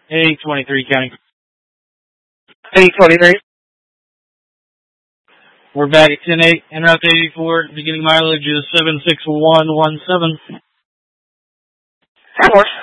823 county. 823. We're back at 10-8, en route to 84. Beginning mileage is 76117. Horse.